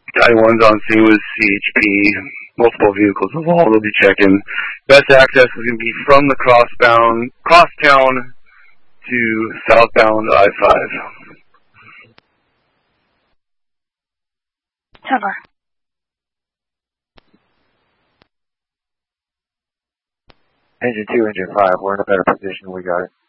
91's on scene with CHP. Multiple vehicles involved. They'll be checking. Best access is going to be from the crosstown to southbound I-5. Cover. Engine 2, Engine 5, we're in a better position. We got it.